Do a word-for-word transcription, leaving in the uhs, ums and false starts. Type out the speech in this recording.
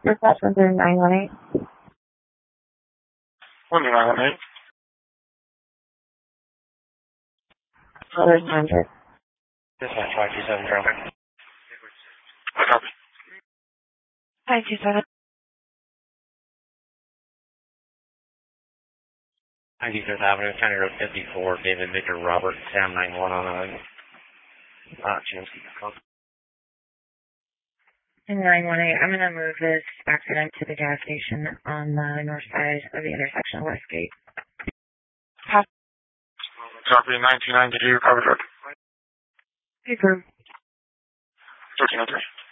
Dispatch one zero nine one eight. one zero nine one eight. Colors nine hundred. Dispatch five two seven traffic. Copy. five two seven. ninety-fifth Avenue, County Road fifty-four, David Victor Robert, Sam nine one on uh, uh, Chimsky. nine one eight. I'm going to move this accident to the gas station on the north side of the intersection of Westgate. Pass. Copy, nineteen ninety-two, cover truck. Paper. thirteen oh three.